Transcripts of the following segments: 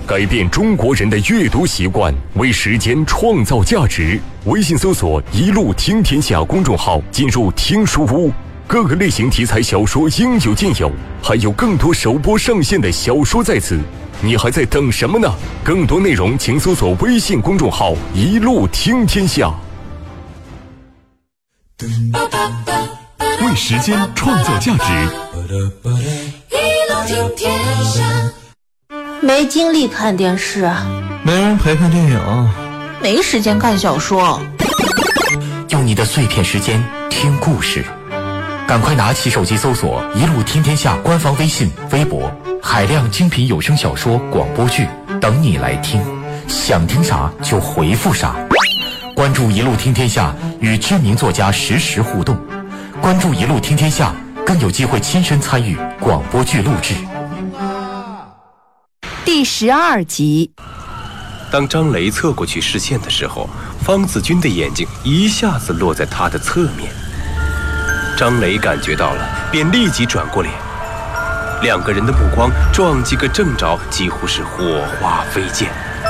改变中国人的阅读习惯，为时间创造价值。微信搜索“一路听天下”公众号，进入听书屋，各个类型题材小说应有尽有，还有更多首播上线的小说在此。你还在等什么呢？更多内容请搜索微信公众号“一路听天下”。为时间创造价值。 一路听天下。 没精力看电视， 没人陪看电影， 没时间看小说。 用你的碎片时间听故事，赶快拿起手机搜索“一路听天下”官方微信、微博，海量精品有声小说、广播剧等你来听，想听啥就回复啥。关注“一路听天下”，与知名作家实时互动。关注“一路听天下”，更有机会亲身参与广播剧录制。 第12集。 当张雷侧过去视线的时候，方子君的眼睛一下子落在他的侧面。张雷感觉到了，便立即转过脸，两个人的目光撞击个正着，几乎是火花飞溅。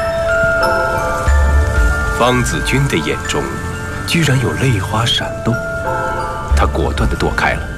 方子君的眼中居然有泪花闪动，他果断地躲开了。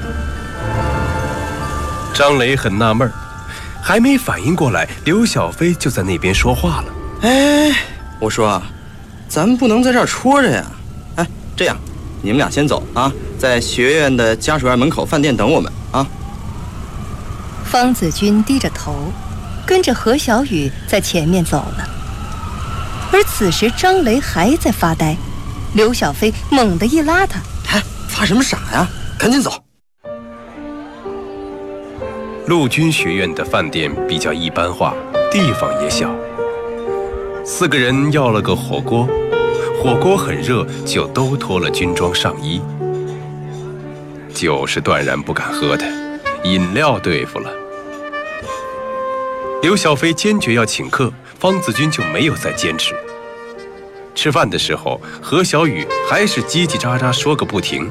张雷很纳闷，还没反应过来，刘小飞就在那边说话了。 哎，我说，咱们不能在这儿戳着呀。哎，这样，你们俩先走啊，在学院的家属院门口饭店等我们啊。 方子君低着头，跟着何小雨在前面走了。而此时张雷还在发呆，刘小飞猛地一拉他：“ 哎，发什么傻呀？赶紧走！” 陆军学院的饭店比较一般化，地方也小。四个人要了个火锅，火锅很热，就都脱了军装上衣。酒是断然不敢喝的，饮料对付了。刘小飞坚决要请客，方子君就没有再坚持。吃饭的时候，何小雨还是叽叽喳喳说个不停。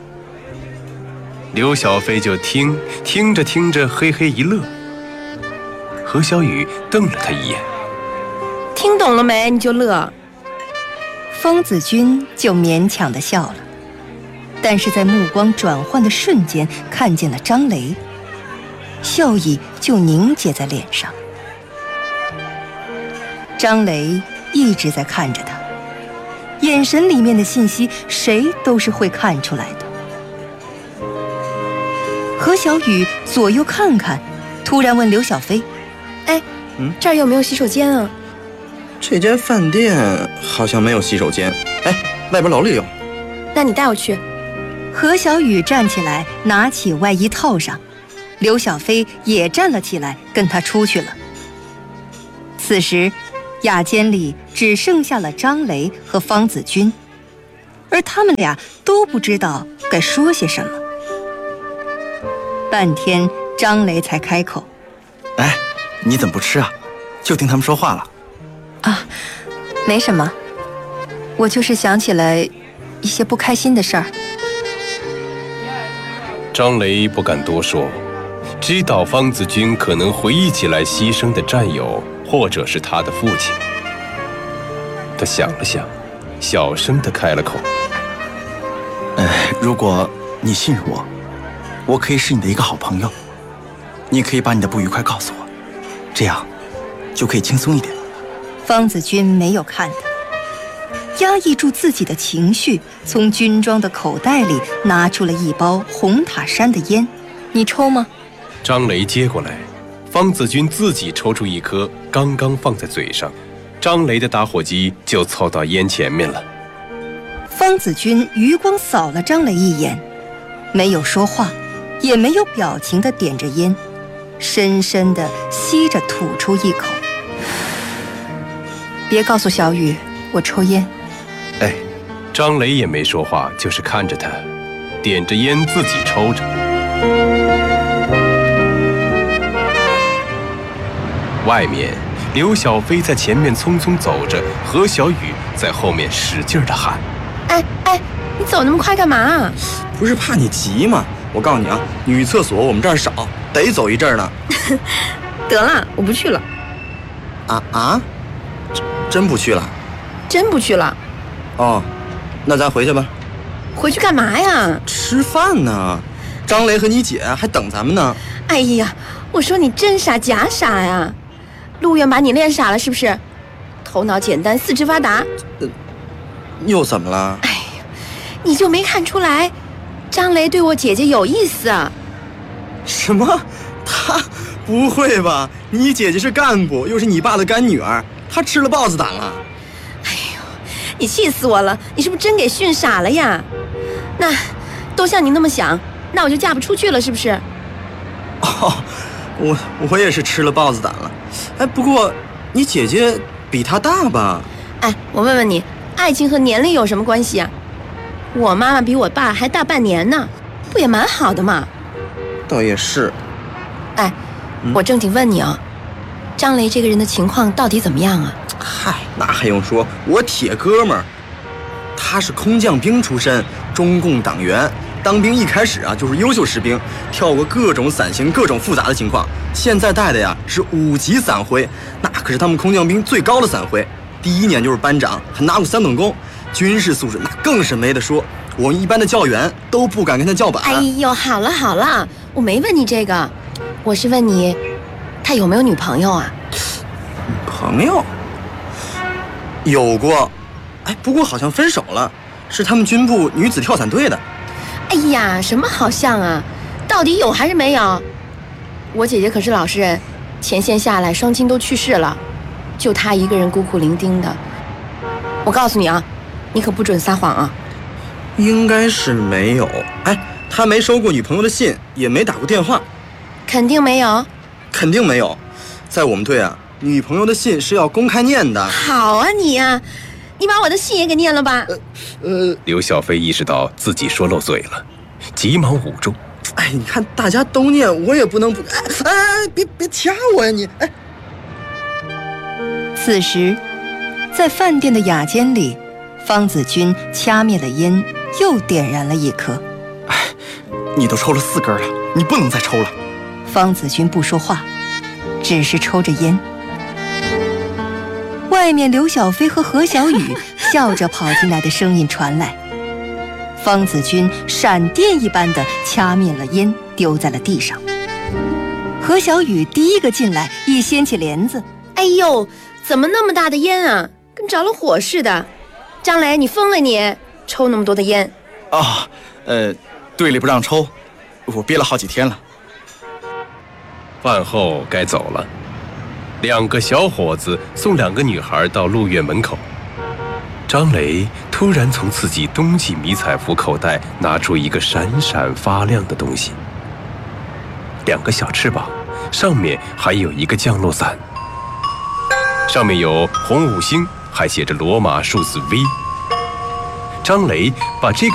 刘小飞就听着嘿嘿一乐。何小雨瞪了他一眼：“ 听懂了没？你就乐。” 方子君就勉强地笑了，但是在目光转换的瞬间看见了张雷，笑意就凝结在脸上。张雷一直在看着他，眼神里面的信息谁都是会看出来的。何小雨左右看看，突然问刘小飞：“ 哎，这儿有没有洗手间啊？” 这间饭店好像没有洗手间，哎，外边楼里有。 那你带我去。 何小雨站起来，拿起外衣套上，刘小飞也站了起来，跟他出去了。此时雅间里只剩下了张雷和方子君，而他们俩都不知道该说些什么。半天张雷才开口：“ 哎，你怎么不吃啊？就听他们说话了。” 啊，没什么，我就是想起来一些不开心的事儿。 张雷不敢多说，知道方子君可能回忆起来牺牲的战友，或者是他的父亲。他想了想，小声地开了口：“ 如果你信任我，我可以是你的一个好朋友，你可以把你的不愉快告诉我，这样就可以轻松一点。” 方子君没有看他，压抑住自己的情绪，从军装的口袋里拿出了一包红塔山的烟。“你抽吗？” 张雷接过来，方子君自己抽出一颗，刚刚放在嘴上，张雷的打火机就凑到烟前面了。 方子君余光扫了张雷一眼，没有说话，也没有表情地点着烟，深深地吸着吐出一口。“别告诉小雨我抽烟。” 哎，张雷也没说话，就是看着他，点着烟自己抽着。外面，刘小飞在前面匆匆走着，何小雨在后面使劲地喊：“ 哎，你走那么快干嘛？”“ 不是怕你急吗？我告诉你啊，女厕所我们这儿少，得走一阵儿呢。”“ 得了，我不去了。” 真不去了？ 真不去了？ 哦，那咱回去吧。 回去干嘛呀？ 吃饭呢，张雷和你姐还等咱们呢。 哎呀，我说你真傻假傻呀！陆远把你练傻了是不是？头脑简单，四肢发达。 又怎么了？ 哎呀，你就没看出来，张雷对我姐姐有意思啊？ 什么？他不会吧？你姐姐是干部，又是你爸的干女儿，她吃了豹子胆了？ 哎呦，你气死我了！你是不是真给训傻了呀？那都像你那么想，那我就嫁不出去了，是不是？ 哦，我也是吃了豹子胆了。哎，不过你姐姐比她大吧？ 哎，我问问你，爱情和年龄有什么关系啊？我妈妈比我爸还大半年呢，不也蛮好的嘛？ 倒也是。 哎，我正经问你啊，张雷这个人的情况到底怎么样啊？ 嗨，那还用说，我铁哥们儿，他是空降兵出身，中共党员，当兵一开始啊就是优秀士兵，跳过各种伞形、各种复杂的情况，现在带的呀是5级伞徽，那可是他们空降兵最高的伞徽，第1年就是班长，还拿过3等功，军事素质那更是没得说，我们一般的教员都不敢跟他叫板。 哎呦，好了，我没问你这个，我是问你，他有没有女朋友啊？ 朋友有过，哎，不过好像分手了，是他们军部女子跳伞队的。 哎呀，什么好像啊？到底有还是没有？我姐姐可是老实人，前线下来双亲都去世了，就她一个人孤苦伶仃的。我告诉你啊，你可不准撒谎啊！ 应该是没有。哎，他没收过女朋友的信，也没打过电话。 肯定没有？ 肯定没有。在我们队啊，女朋友的信是要公开念的。 好啊你啊，你把我的信也给念了吧？ 刘小飞意识到自己说漏嘴了，急忙捂住。 哎，你看大家都念，我也不能不……哎，别掐我呀你！哎。 此时，在饭店的雅间里，方子君掐灭了烟，又点燃了一颗。 哎，你都抽了4根了，你不能再抽了。 方子君不说话，只是抽着烟。外面刘小飞和何小雨笑着跑进来的声音传来，方子君闪电一般的掐灭了烟，丢在了地上。何小雨第一个进来，一掀起帘子， 哎呦，怎么那么大的烟啊，跟着了火似的！张雷，你疯了你，抽那么多的烟？ 啊，队里不让抽，我憋了好几天了。 饭后该走了，2个小伙子送2个女孩到陆院门口。张雷突然从自己冬季迷彩服口袋拿出一个闪闪发亮的东西，2个小翅膀，上面还有一个降落伞，上面有红5星，还写着罗马数字 V。张雷把这个